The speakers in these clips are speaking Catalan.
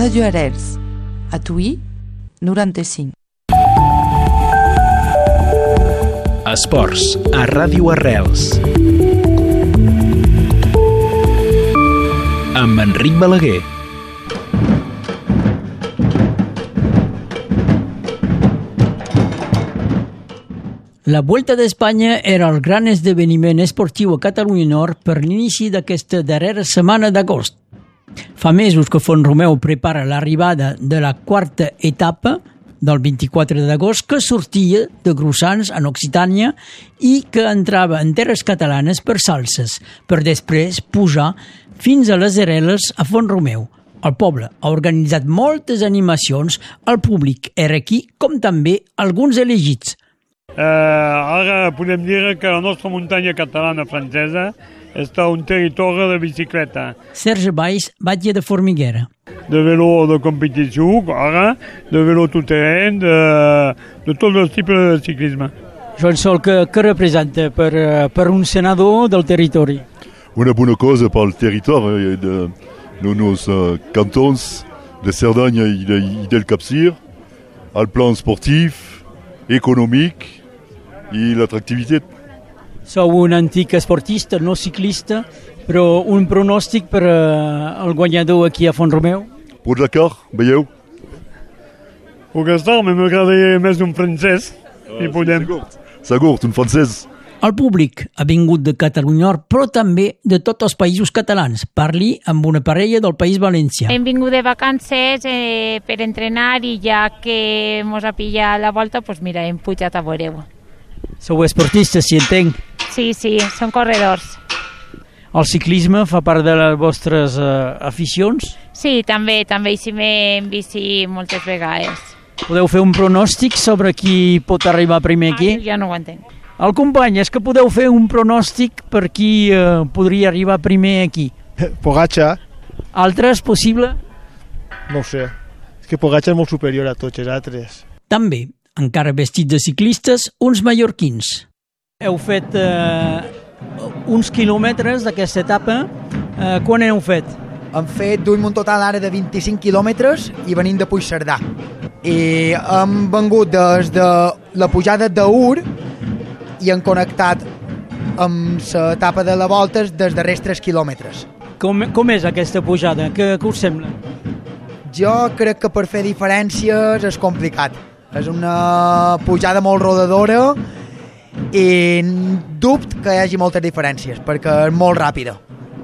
Radio Arrels, a Tuí, 95. Esports, a Ràdio Arrels. Amb Enric Balaguer. La Vuelta d'Espanya era el gran esdeveniment esportiu a Catalunya Nord per l'inici d'aquesta darrera setmana d'agost. Fa mesos que Font-romeu prepara l'arribada de la quarta etapa del 24 d'agost que sortia de Grussans en Occitània i que entrava en terres catalanes per Salses, per després pujar fins a les Areles a Font-romeu. El poble ha organitzat moltes animacions, el públic era aquí, com també alguns elegits. Ara podem dir que la nostra muntanya catalana francesa està un territori de bicicleta. Serge Baix, batlle de Formiguera. De vélo de competició, ara, de vélo tout-terrain, de tots els tipus de ciclisme. Joan Sol, què representa per un senador del territori? Una bona cosa pel territori de nos cantons de Cerdanya i del Capcir, al plan sportif, econòmic i l'atractivitat. Sou un antic esportista, no ciclista, però un pronòstic per al guanyador aquí a Font-romeu? Pogačar, veieu? Pogačar, m'agradaria més un francès. Segurt, un francès. El públic ha vingut de Catalunya Nord, però també de tots els països catalans. Parli amb una parella del País Valencià. Hem vingut de vacances per entrenar i ja que ens ha pillat la volta, doncs mira, hem pujat a veure-ho. Sou esportistes, si entenc. Sí, som corredors. El ciclisme fa part de les vostres aficions? Sí, també hi sim en bici moltes vegades. Podeu fer un pronòstic sobre qui pot arribar primer aquí? Ja no ho entenc. El company, és que podeu fer un pronòstic per qui podria arribar primer aquí? Pogačar. Altres, possible? No ho sé. És que Pogačar és molt superior a tots els altres. També, encara vestits de ciclistes, uns mallorquins. Heu fet uns quilòmetres d'aquesta etapa. Quan heu fet? Hem fet un total ara de 25 quilòmetres i venim de Puigcerdà. I hem vengut des de la pujada d'Ur i han connectat amb l'etapa de la volta dels darrers 3 quilòmetres. Com és aquesta pujada? Què us sembla? Jo crec que per fer diferències és complicat. És una pujada molt rodadora i dubte que hi hagi moltes diferències perquè és molt ràpida.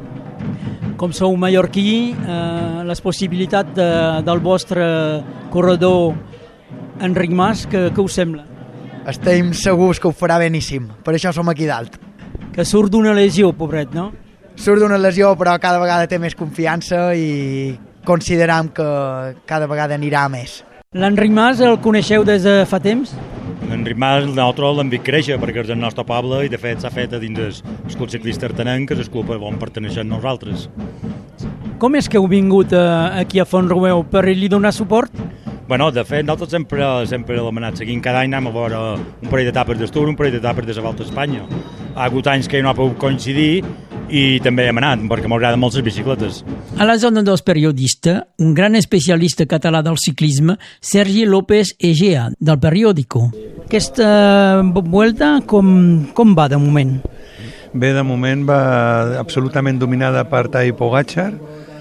Com sou mallorquí, les possibilitats del vostre corredor Enric Mas, què us sembla? Estem segurs que ho farà beníssim, per això som aquí dalt. Que surt d'una lesió, pobret, no? Surt d'una lesió, però cada vegada té més confiança i consideram que cada vegada anirà més. L'Enric Mas el coneixeu des de fa temps? L'Enric Mas nosaltres l'hem vist créixer perquè és del nostre poble i de fet s'ha fet a dins el club ciclista artenenc, que és el club on perteneixem nosaltres. Com és que heu vingut aquí a Font-romeu per li donar suport? Bueno, de fet, nosaltres sempre l'hem anat seguint. Cada any anem a veure un parell d'etapes d'Estur, un parell d'etapes de la Volta a Espanya. Ha hagut anys que no ha pogut coincidir i també hem anat, perquè m'agraden molt les bicicletes. A la zona dels periodistes, un gran especialista català del ciclisme, Sergi López Egea, del Periódico. Aquesta volta com va de moment? Bé, de moment va absolutament dominada per Tadej Pogačar,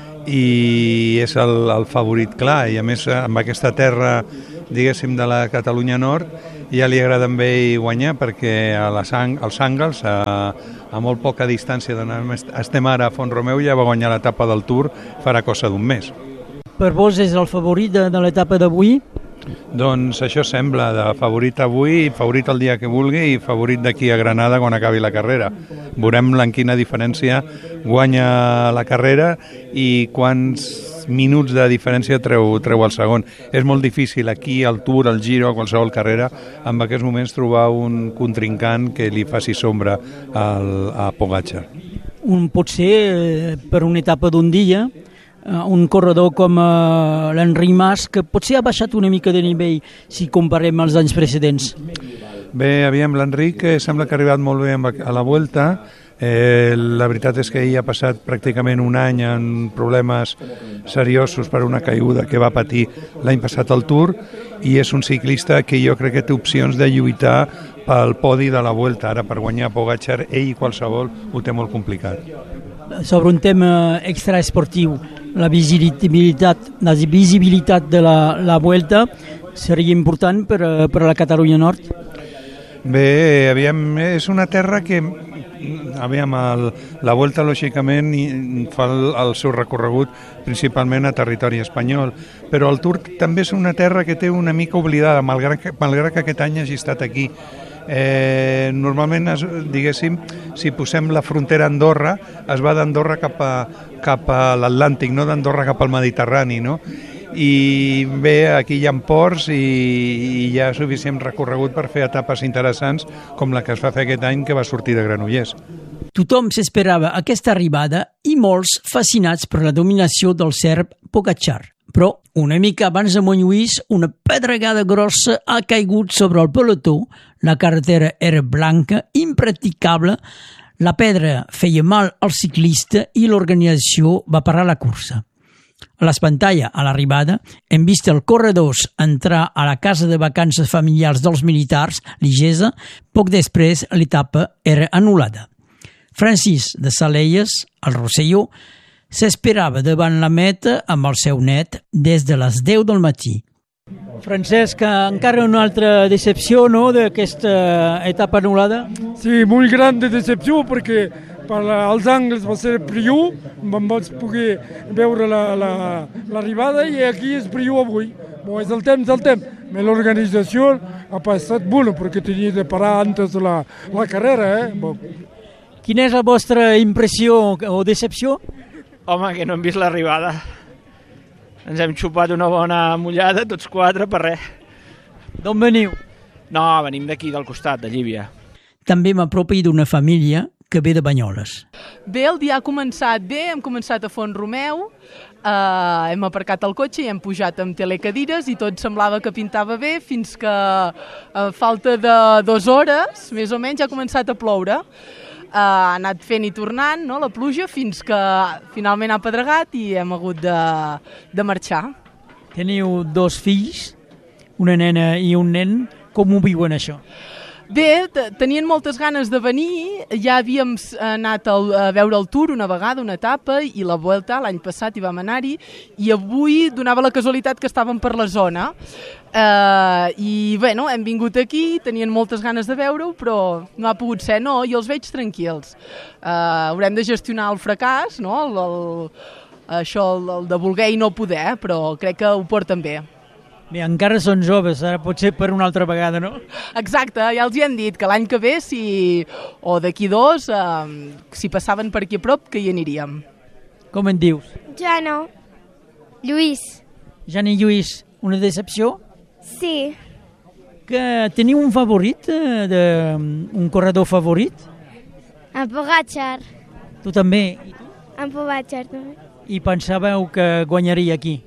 i és el favorit clar, i a més amb aquesta terra, diguéssim, de la Catalunya Nord ja li agrada amb ell guanyar, perquè als Àngels, a molt poca distància d'on estem ara a Font-romeu, ja va guanyar l'etapa del Tour farà cosa d'un mes. Per vos és el favorit de l'etapa d'avui? Doncs això sembla, de favorit avui, favorit el dia que vulgui i favorit d'aquí a Granada quan acabi la carrera. Veurem en quina diferència guanya la carrera i quants minuts de diferència treu el segon. És molt difícil aquí al Tour, al Giro, a qualsevol carrera, en aquests moments trobar un contrincant que li faci sombra a Pogačar. Pot ser per una etapa d'un dia, un corredor com l'Enric Mas, que potser ha baixat una mica de nivell si comparem els anys precedents. Bé, aviam, l'Enric sembla que ha arribat molt bé a la Vuelta, La veritat és que ell ha passat pràcticament un any en problemes seriosos per una caiguda que va patir l'any passat al Tour, i és un ciclista que jo crec que té opcions de lluitar pel podi de la Vuelta. Ara, per guanyar Pogačar, ell qualsevol ho té molt complicat. Sobre un tema extraesportiu, la visibilitat de la Vuelta seria important per a la Catalunya Nord? Bé, és una terra que la Vuelta, lògicament, fa el seu recorregut principalment a territori espanyol, però el Tour també és una terra que té una mica oblidada, malgrat que aquest any hagi estat aquí. Normalment, diguéssim, si posem la frontera a Andorra, es va d'Andorra cap a l'Atlàntic, no d'Andorra cap al Mediterrani, no? I bé, aquí hi ha ports i hi ha suficient recorregut per fer etapes interessants com la que es va fer aquest any, que va sortir de Granollers. Tothom s'esperava aquesta arribada i molts fascinats per la dominació del serb Pogačar. Però, una mica abans de Montlluís, una pedregada grossa ha caigut sobre el pelotó, la carretera era blanca, impracticable, la pedra feia mal al ciclista i l'organització va parar la cursa. A l'espantalla, a l'arribada, hem vist els corredors entrar a la casa de vacances familiars dels militars, l'Igesa. Poc després, l'etapa era anul·lada. Francis de Salelles, al Rosselló, s'esperava davant la meta amb el seu net des de les 10 del matí. Francesc, encara una altra decepció, no?, d'aquesta etapa anul·lada? Sí, molt gran de decepció, perquè als angles va ser priu, em vaig poder veure l'arribada, i aquí és priu avui. Bon, és el temps, però l'organització ha passat bona, perquè tenia de parar antes la carrera. Bon. Quina és la vostra impressió o decepció? Home, que no hem vist l'arribada. Ens hem xupat una bona mullada, tots quatre, per res. D'on veniu? No, venim d'aquí, del costat, de Llívia. També m'apropi d'una família que ve de Banyoles. Bé, el dia ha començat bé, hem començat a Font-romeu, hem aparcat el cotxe i hem pujat amb telecadires i tot semblava que pintava bé, fins que a falta de 2 hores, més o menys, ha començat a ploure. Ha anat fent i tornant, no, la pluja, fins que finalment ha pedregat i hem hagut de marxar. Teniu 2 fills, una nena i un nen. Com ho viuen, això? Bé, tenien moltes ganes de venir, ja havíem anat a veure el Tour una vegada, una etapa, i la Vuelta l'any passat hi vam anar-hi, i avui donava la casualitat que estàvem per la zona. I bé, hem vingut aquí, tenien moltes ganes de veure-ho, però no ha pogut ser, no, i els veig tranquils. Haurem de gestionar el fracàs, no? Això el de voler i no poder, però crec que ho porten bé. Bé, encara són joves, ara pot ser per una altra vegada, no? Exacte, ja els hi han dit que l'any que ve, o d'aquí 2, si passaven per aquí a prop, que hi aniríem. Com en dius? Jana. Lluís. Jana i Lluís, una decepció? Sí. Que teniu un favorit, un corredor favorit? En Pogačar. Tu també? En Pogačar també. I pensàveu que guanyaria aquí?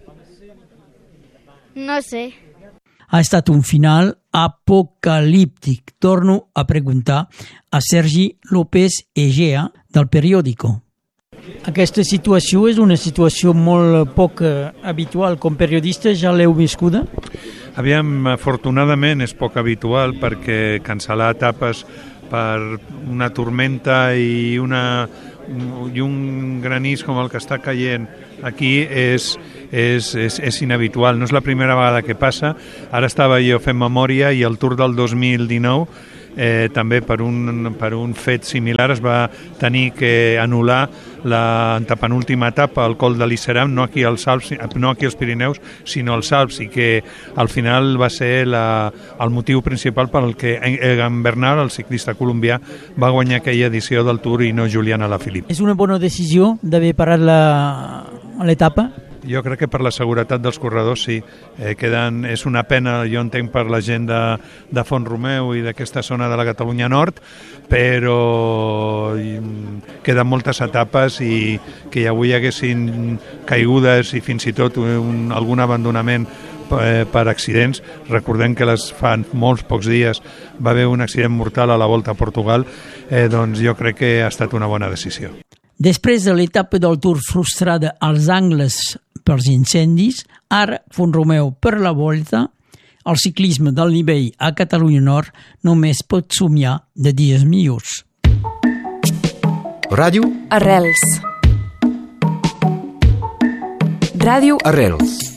No sé. Ha estat un final apocalíptic. Torno a preguntar a Sergi López Egea, del Periódico. Aquesta situació és una situació molt poc habitual. Com periodista ja l'heu viscuda? Aviam, afortunadament és poc habitual, perquè cancel·lar etapes per una tormenta i un granís com el que està caient aquí és inhabitual. No és la primera vegada que passa. Ara estava jo fent memòria i el Tour del 2019 també per un fet similar es va tenir que anul·lar l'antepenúltima etapa al Col de l'Iseram, no aquí als Alps, no aquí als Pirineus, sinó als Alps, i que al final va ser el motiu principal per al que Egan Bernal, el ciclista colombià, va guanyar aquella edició del Tour i no Julián Alaphilippe. És una bona decisió d'haver parat l'etapa? Jo crec que per la seguretat dels corredors sí. És una pena, jo entenc, per la gent de Font-romeu i d'aquesta zona de la Catalunya Nord, però queden moltes etapes i que avui hi haguessin caigudes i fins i tot algun abandonament per accidents. Recordem que fa molts pocs dies va haver un accident mortal a la Volta a Portugal, doncs jo crec que ha estat una bona decisió. Després de l'etapa del Tour frustrada als angles pels incendis, ara Font-romeu per la Volta, el ciclisme del nivell a Catalunya Nord només pot somiar de dies millors. Ràdio Arrels. Ràdio Arrels.